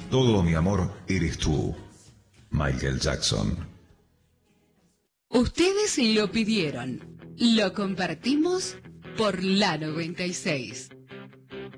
Todo mi amor eres tú. Michael Jackson. Ustedes lo pidieron. Lo compartimos por la 96.